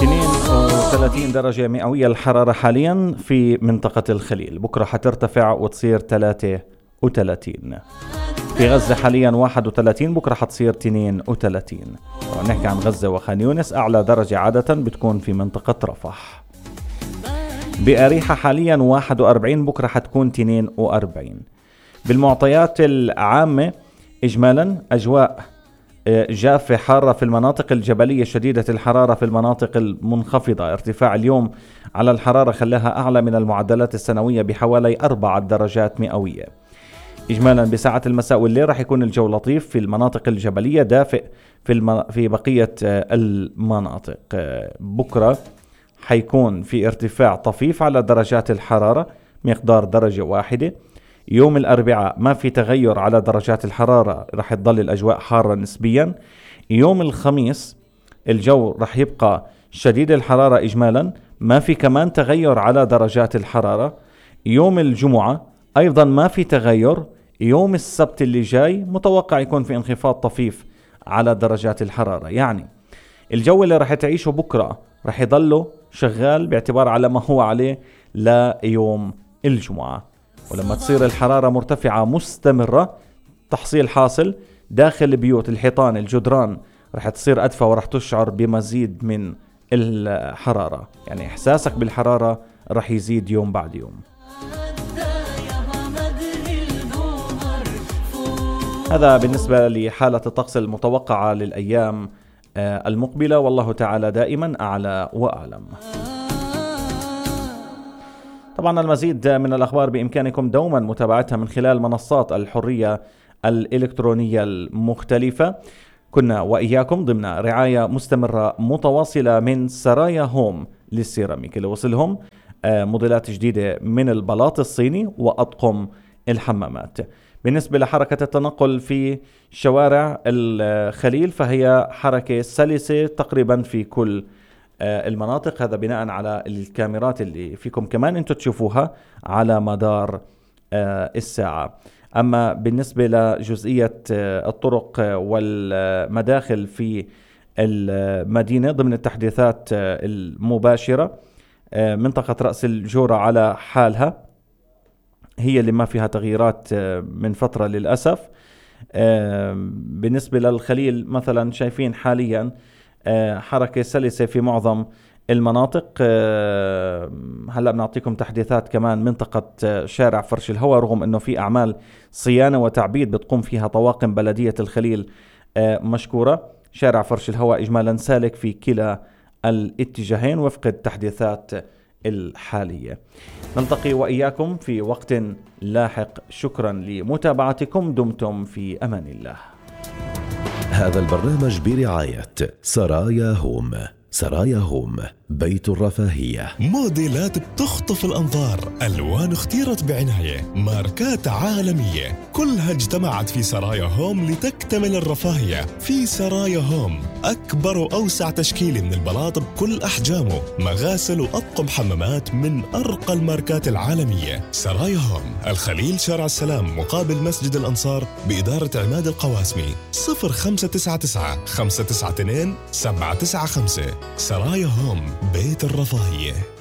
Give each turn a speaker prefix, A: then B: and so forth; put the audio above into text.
A: 32 درجة مئوية الحرارة حاليا في منطقة الخليل. بكرة حترتفع وتصير 33. في غزة حاليا 31، بكرة حتصير 32. ونحكي عن غزة وخان يونس، أعلى درجة عادة بتكون في منطقة رفح. بأريحة حاليا 41، بكرة حتكون 42. بالمعطيات العامة إجمالا أجواء جافة حارة في المناطق الجبلية، شديدة الحرارة في المناطق المنخفضة. ارتفاع اليوم على الحرارة خلاها أعلى من المعدلات السنوية بحوالي 4 درجات مئوية. إجمالا بساعة المساء والليل رح يكون الجو لطيف في المناطق الجبلية، دافئ في بقية المناطق. بكرة حيكون في ارتفاع طفيف على درجات الحرارة مقدار درجة واحدة. يوم الأربعاء ما في تغير على درجات الحرارة، رح تظل الأجواء حارة نسبيا. يوم الخميس الجو رح يبقى شديد الحرارة إجمالا، ما في كمان تغير على درجات الحرارة. يوم الجمعة أيضا ما في تغير. يوم السبت اللي جاي متوقع يكون في انخفاض طفيف على درجات الحرارة. يعني الجو اللي رح تعيشه بكرة رح يضله شغال باعتبار على ما هو عليه ليوم الجمعة. ولما تصير الحرارة مرتفعة مستمرة، تحصيل حاصل داخل البيوت، الحيطان، الجدران رح تصير أدفى ورح تشعر بمزيد من الحرارة. يعني إحساسك بالحرارة رح يزيد يوم بعد يوم. هذا بالنسبة لحالة الطقس المتوقعة للأيام المقبلة، والله تعالى دائما أعلى وأعلم. طبعا المزيد من الأخبار بإمكانكم دوما متابعتها من خلال منصات الحرية الإلكترونية المختلفة. كنا وإياكم ضمن رعاية مستمرة متواصلة من سرايا هوم للسيراميك اللي وصلهم موديلات جديدة من البلاط الصيني وأطقم الحمامات. بالنسبة لحركة التنقل في شوارع الخليل فهي حركة سلسة تقريبا في كل المناطق، هذا بناء على الكاميرات اللي فيكم كمان انتم تشوفوها على مدار الساعة. أما بالنسبة لجزئية الطرق والمداخل في المدينة ضمن التحديثات المباشرة، منطقة رأس الجورة على حالها هي اللي ما فيها تغييرات من فترة للأسف. بالنسبة للخليل مثلا شايفين حاليا حركة سلسة في معظم المناطق. هلأ بنعطيكم تحديثات كمان منطقة شارع فرش الهواء، رغم أنه في أعمال صيانة وتعبيد بتقوم فيها طواقم بلدية الخليل مشكورة. شارع فرش الهواء إجمالا سالك في كلا الاتجاهين وفق التحديثات الحالية. نلتقي وإياكم في وقت لاحق. شكرا لمتابعتكم، دمتم في أمان الله.
B: هذا البرنامج برعاية سرايا هوم. سرايا هوم، بيت الرفاهية.
C: موديلات بتخطف الأنظار، ألوان اختيرت بعناية، ماركات عالمية، كلها اجتمعت في سرايا هوم لتكتمل الرفاهية. في سرايا هوم أكبر وأوسع تشكيل من البلاط بكل أحجامه، مغاسل وأطقم حمامات من أرقى الماركات العالمية. سرايا هوم، الخليل، شارع السلام مقابل مسجد الأنصار، بإدارة عماد القواسمي. 0599 592 795. سرايا هوم، بيت الرفاهية.